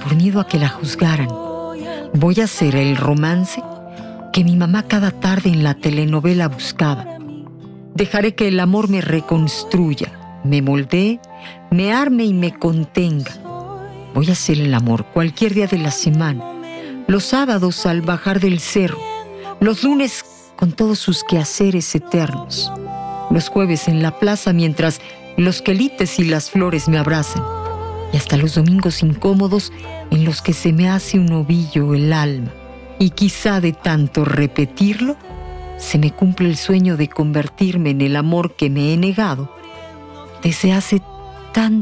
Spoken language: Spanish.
por miedo a que la juzgaran. Voy a ser el romance que mi mamá cada tarde en la telenovela buscaba. Dejaré que el amor me reconstruya, me moldee, me arme y me contenga. Voy a hacer el amor cualquier día de la semana, los sábados al bajar del cerro, los lunes con todos sus quehaceres eternos, los jueves en la plaza mientras los quelites y las flores me abrazan, y hasta los domingos incómodos en los que se me hace un ovillo el alma, y quizá de tanto repetirlo, se me cumple el sueño de convertirme en el amor que me he negado desde hace tanto